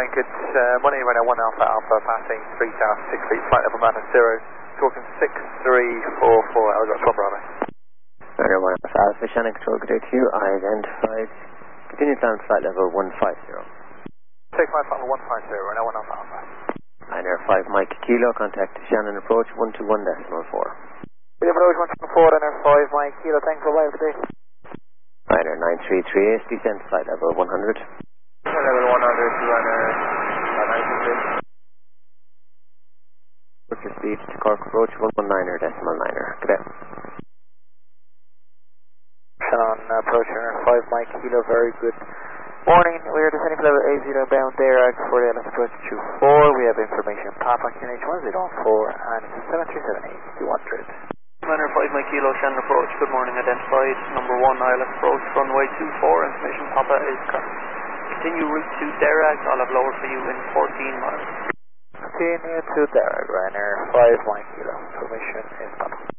Oceanic, it's Money Runner 1 Alpha Alpha passing 3 South 6 feet, flight level minus 0, talking 6344, Algot 1 Bravo. Runner 1 Alpha Alpha, Oceanic, control good day to you, I identified, continue climb flight level 150. Take flight level 150, Runner 1 Alpha Alpha. Liner 5 Mike Kilo, contact Shannon approach 121.4. Approach 124, Runner 5 Mike Kilo, thanks for live today. Liner 9338, descend flight level 100. Level 100 to Runner 93. What's your speed to Cork approach 119er decimal 9er. Cadet. Shannon approach Runner 5 Mike Kilo, very good. Morning, we are descending for level 80 bound direct for the LS approach 24. We have information Papa QNH 1014 and 7378200. Runner 5 Mike Kilo, Shannon approach, good morning, identified, number 1 ILS approach, runway 24, information Papa is correct. Continue route to Derag, I'll have lower for you in 14 miles. Continue to Derag, Runner 5 Mike Kilo, information is Papa.